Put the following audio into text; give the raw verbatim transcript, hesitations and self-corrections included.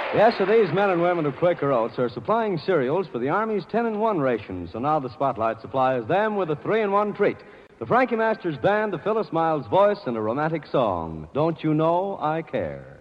Yes, so these men and women of Quaker Oats are supplying cereals for the Army's ten in one ration. So now the Spotlight supplies them with a three in one treat. The Frankie Masters Band, the Phyllis Miles voice, and a romantic song, Don't You Know I Care?